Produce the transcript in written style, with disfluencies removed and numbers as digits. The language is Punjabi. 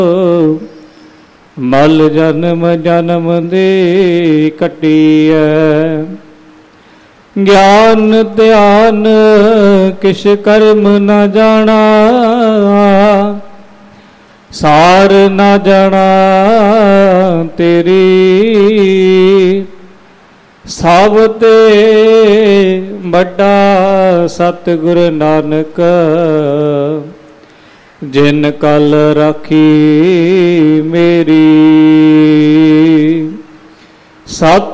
ਮਲ ਜਨਮ ਜਨਮ ਦੇ ਕੱਟੀਐ। ਗਿਆਨ ਧਿਆਨ ਕਿਛ ਕਰਮ ਨ ਜਾਣਾ, ਸਾਰ ਨ ਜਾਣਾ ਤੇਰੀ। ਸਭ ਤੇ ਵੱਡਾ ਸਤਿਗੁਰ ਨਾਨਕ, ਜਿਨ ਕਲ ਰਾਖੀ ਮੇਰੀ। ਸਤ